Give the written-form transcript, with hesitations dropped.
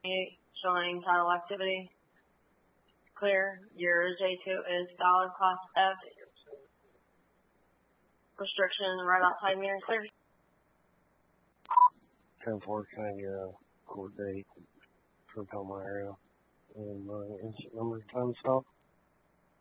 showing title activity. Clear. Your J2 is dollar class F. Restriction right outside mirror clear. 10-4, can I get a court date for Palmyra and my incident number time stop?